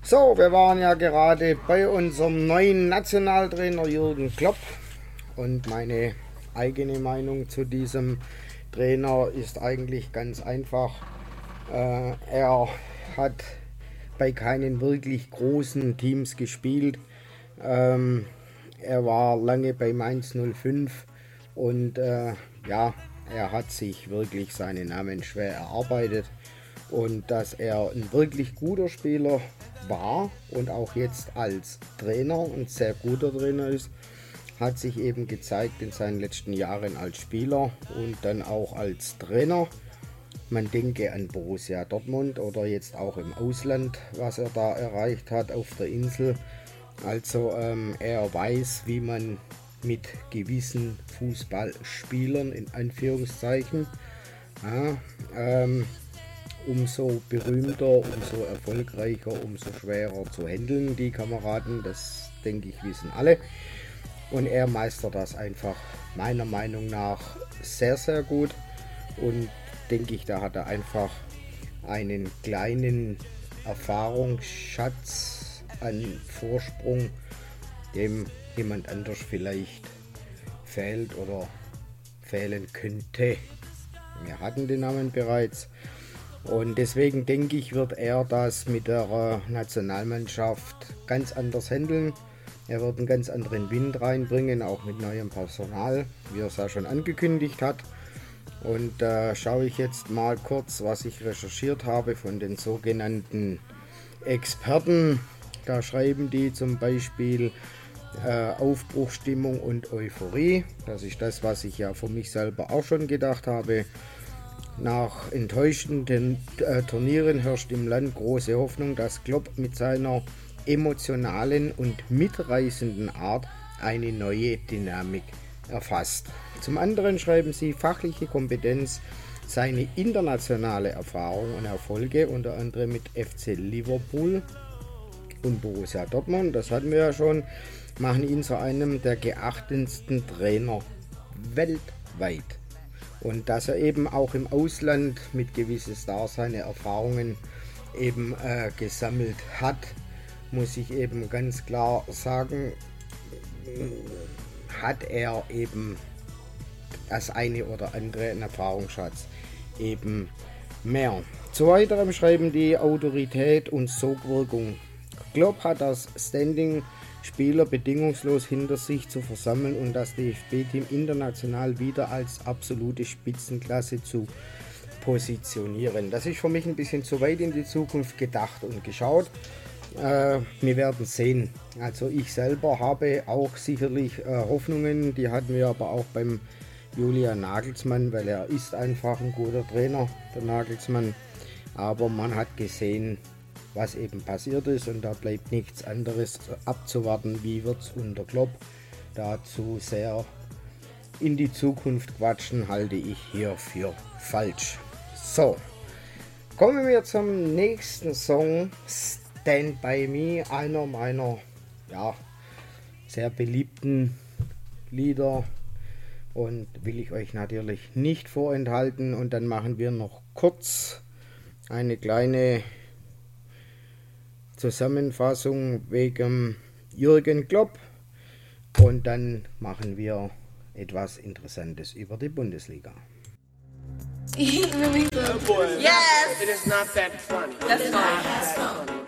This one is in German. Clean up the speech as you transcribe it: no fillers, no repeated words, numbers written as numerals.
So, wir waren ja gerade bei unserem neuen Nationaltrainer Jürgen Klopp und meine eigene Meinung zu diesem Trainer ist eigentlich ganz einfach. Er hat bei keinen wirklich großen Teams gespielt. Er war lange bei Mainz 05 und ja, er hat sich wirklich seinen Namen schwer erarbeitet. Und dass er ein wirklich guter Spieler war und auch jetzt als Trainer ein sehr guter Trainer ist, hat sich eben gezeigt in seinen letzten Jahren als Spieler und dann auch als Trainer. Man denke an Borussia Dortmund oder jetzt auch im Ausland, was er da erreicht hat auf der Insel. Also er weiß, wie man mit gewissen Fußballspielern in Anführungszeichen umso berühmter, umso erfolgreicher, umso schwerer zu handeln, die Kameraden, das denke ich wissen alle. Und er meistert das einfach meiner Meinung nach sehr, sehr gut und denke ich, da hat er einfach einen kleinen Erfahrungsschatz an Vorsprung, dem jemand anders vielleicht fehlt oder fehlen könnte. Wir hatten den Namen bereits. Und deswegen denke ich, wird er das mit der Nationalmannschaft ganz anders handeln. Er wird einen ganz anderen Wind reinbringen, auch mit neuem Personal, wie er es ja schon angekündigt hat. Und da schaue ich jetzt mal kurz, was ich recherchiert habe von den sogenannten Experten. Da schreiben die zum Beispiel Aufbruchstimmung und Euphorie. Das ist das, was ich ja für mich selber auch schon gedacht habe. Nach enttäuschenden Turnieren herrscht im Land große Hoffnung, dass Klopp mit seiner emotionalen und mitreißenden Art eine neue Dynamik erfasst. Zum anderen schreiben sie fachliche Kompetenz, seine internationale Erfahrung und Erfolge, unter anderem mit FC Liverpool und Borussia Dortmund, das hatten wir ja schon, machen ihn zu einem der geachtetsten Trainer weltweit. Und dass er eben auch im Ausland mit gewissen Stars seine Erfahrungen eben gesammelt hat, muss ich eben ganz klar sagen, hat er eben das eine oder andere in Erfahrungsschatz eben mehr. Zu weiterem schreiben die Autorität und Sogwirkung. Klopp hat das Standing, Spieler bedingungslos hinter sich zu versammeln und das DFB-Team international wieder als absolute Spitzenklasse zu positionieren. Das ist für mich ein bisschen zu weit in die Zukunft gedacht und geschaut. Wir werden sehen. Also ich selber habe auch sicherlich Hoffnungen, die hatten wir aber auch beim Julian Nagelsmann, weil er ist einfach ein guter Trainer, der Nagelsmann. Aber man hat gesehen, was eben passiert ist und da bleibt nichts anderes abzuwarten, wie wird es unter Klopp. Dazu sehr in die Zukunft quatschen halte ich hier für falsch. So, kommen wir zum nächsten Song, Stand By Me, einer meiner sehr beliebten Lieder und will ich euch natürlich nicht vorenthalten und dann machen wir noch kurz eine kleine Zusammenfassung wegen Jürgen Klopp und dann machen wir etwas Interessantes über die Bundesliga. Really? Oh boy. Yes. It is not that funny. That's fine.